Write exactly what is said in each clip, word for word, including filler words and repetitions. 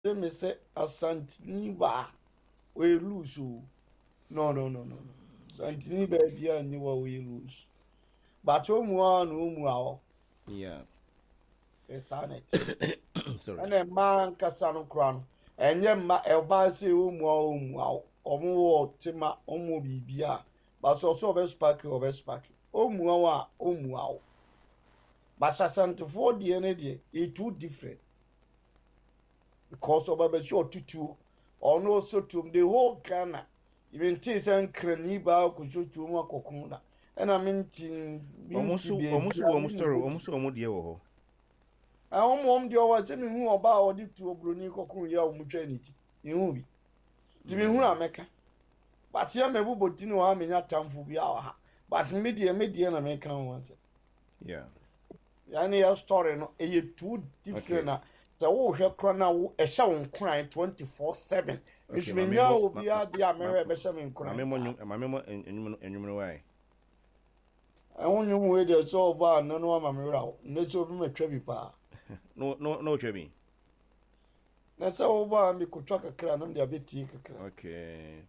They may say Asantini ba we lose. No, no, no, no. Santini baby and you we lose. But Omuan Umuao. Yeah. A sonnet. Sorry. And a man Cassano crown. And yet my elbasi Umuao Umuao. Omu Tima Omu Bibia. But also best packy or best packy. Omuawa Umuao. But Sasanto for the energy is too different. Because of a short tutu or no so to the whole Ghana. Even tis and craniba could shoot to my cocuna. And I mean, almost almost almost almost almost dear. I almost the over sending who about it to a bruni cocunia mutuality. You know me. To me, who I make. But here may be Tino army not time for be our. But media media American ones. Yeah. Any story no a two different. The whole here now a sound crying twenty four seven. It should be now be out the American crying. My memo and you why. I only way the so bad, no one, my mirror, nature of my trebi pa. No, no, no, Trebi. That's how bad me could track a crown on the bit. Okay.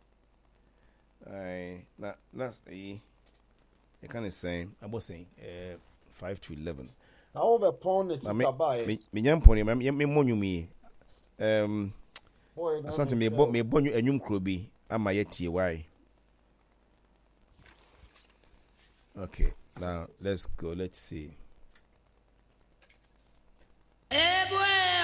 I that that's a I can't say I was saying uh five to eleven. Now the pawn is by me young pony, me monu me. Um, Asante me bought me bonyu a new crowby. Am I yet why? Okay, now let's go. Let's see. Eh,